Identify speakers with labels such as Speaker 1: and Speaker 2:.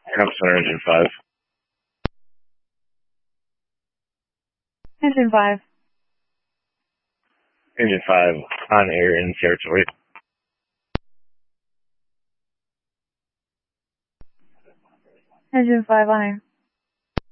Speaker 1: I'm sorry, Engine 5.
Speaker 2: Engine 5.
Speaker 1: Engine 5 on air in territory.
Speaker 2: Engine 5 on air.